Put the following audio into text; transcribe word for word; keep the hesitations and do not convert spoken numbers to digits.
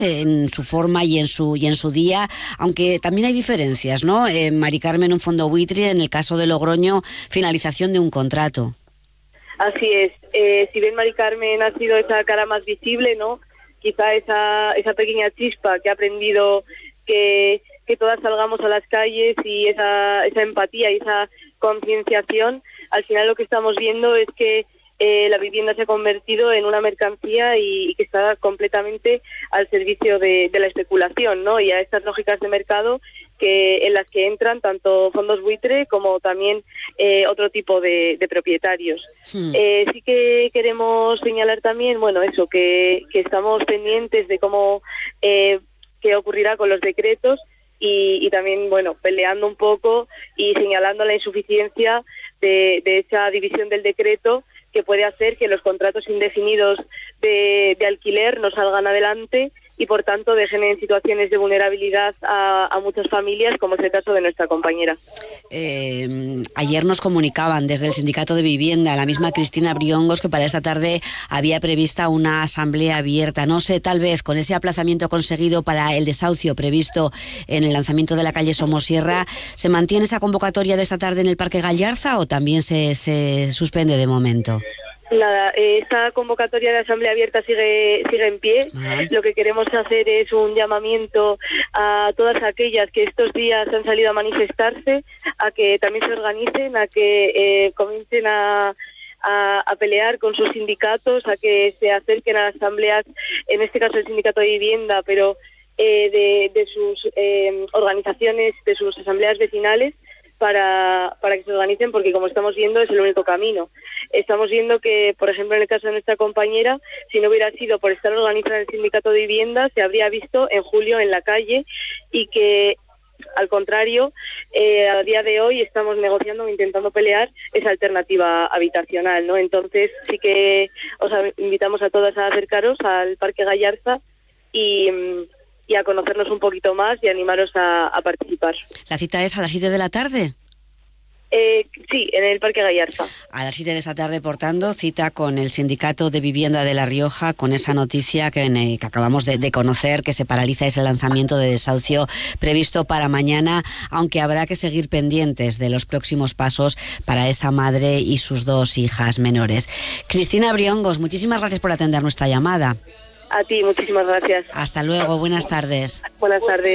en su forma y en su y en su día, aunque también hay diferencias, ¿no? Eh, Mari Carmen, un fondo buitre, en el caso de Logroño, finalización de un contrato. Así es. Eh, si bien Mari Carmen ha sido esa cara más visible, ¿no? Quizá esa esa pequeña chispa que ha aprendido que, que todas salgamos a las calles y esa, esa empatía y esa concienciación, al final lo que estamos viendo es que Eh, la vivienda se ha convertido en una mercancía y, y que está completamente al servicio de, de la especulación, ¿no? Y a estas lógicas de mercado que en las que entran tanto fondos buitre como también eh, otro tipo de, de propietarios. Sí. Eh, sí que queremos señalar también, bueno, eso, que, que estamos pendientes de cómo eh, qué ocurrirá con los decretos y, y también, bueno, peleando un poco y señalando la insuficiencia de, de esa división del decreto que puede hacer que los contratos indefinidos de, de alquiler no salgan adelante y, por tanto, dejen en situaciones de vulnerabilidad a, a muchas familias, como es el caso de nuestra compañera. Eh, ayer nos comunicaban desde el Sindicato de Vivienda, la misma Cristina Briongos, que para esta tarde había prevista una asamblea abierta. No sé, tal vez con ese aplazamiento conseguido para el desahucio previsto en el lanzamiento de la calle Somosierra, ¿se mantiene esa convocatoria de esta tarde en el Parque Gallarza o también se, se suspende de momento? Nada, eh, esta convocatoria de asamblea abierta sigue sigue en pie. Ah. Lo que queremos hacer es un llamamiento a todas aquellas que estos días han salido a manifestarse, a que también se organicen, a que eh, comiencen a, a, a pelear con sus sindicatos, a que se acerquen a las asambleas, en este caso el Sindicato de Vivienda, pero eh, de, de sus eh, organizaciones, de sus asambleas vecinales, para para que se organicen, porque como estamos viendo es el único camino. Estamos viendo que, por ejemplo, en el caso de nuestra compañera, si no hubiera sido por estar organizada en el Sindicato de Vivienda, se habría visto en julio en la calle y que, al contrario, eh, a día de hoy estamos negociando o intentando pelear esa alternativa habitacional, ¿no? Entonces sí que os invitamos a todas a acercaros al Parque Gallarza y... y a conocernos un poquito más y animaros a, a participar. ¿La cita es a las siete de la tarde? Eh, sí, en el Parque Gallarza. A las siete de esta tarde, por tanto, cita con el Sindicato de Vivienda de La Rioja, con esa noticia que, que acabamos de, de conocer, que se paraliza ese lanzamiento de desahucio previsto para mañana, aunque habrá que seguir pendientes de los próximos pasos para esa madre y sus dos hijas menores. Cristina Briongos, muchísimas gracias por atender nuestra llamada. A ti, muchísimas gracias. Hasta luego, buenas tardes. Buenas tardes.